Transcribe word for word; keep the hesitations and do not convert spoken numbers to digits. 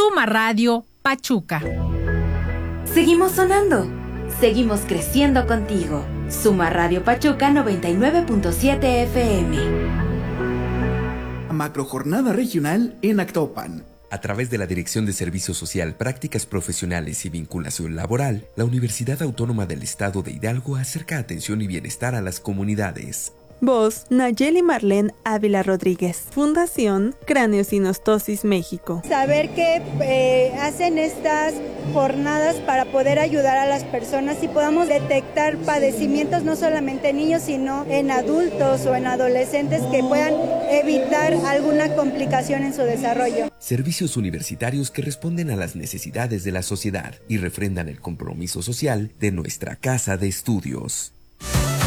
Suma Radio Pachuca. Seguimos sonando, seguimos creciendo contigo. Suma Radio Pachuca noventa y nueve punto siete F M. Macrojornada regional en Actopan. A través de la Dirección de Servicio Social, Prácticas Profesionales y Vinculación Laboral, la Universidad Autónoma del Estado de Hidalgo acerca atención y bienestar a las comunidades. Voz, Nayeli Marlene Ávila Rodríguez. Fundación Craneosinostosis México. Saber que eh, hacen estas jornadas para poder ayudar a las personas y podamos detectar padecimientos no solamente en niños, sino en adultos o en adolescentes que puedan evitar alguna complicación en su desarrollo. Servicios universitarios que responden a las necesidades de la sociedad y refrendan el compromiso social de nuestra casa de estudios.